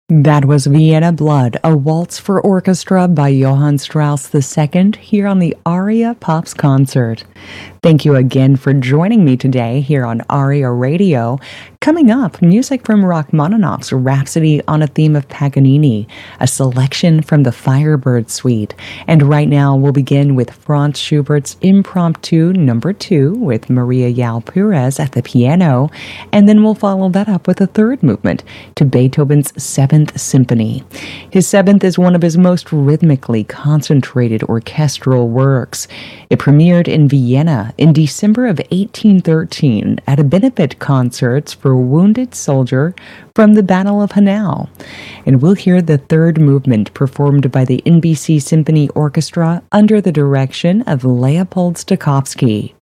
That was Vienna Blood, a waltz for orchestra by Johann Strauss II here on the Aria Pops concert. Thank you again for joining me today here on Aria Radio. Coming up, music from Rachmaninoff's Rhapsody on a Theme of Paganini, a selection from the Firebird Suite. And right now, we'll begin with Franz Schubert's Impromptu Number 2 with Maria Yao Perez at the piano, and then we'll follow that up with a third movement to Beethoven's Seventh Symphony. His seventh is one of his most rhythmically concentrated orchestral works. It premiered in Vienna in December of 1813 at a benefit concert for a wounded soldier from the Battle of Hanau. And we'll hear the third movement performed by the NBC Symphony Orchestra under the direction of Leopold Stokowski.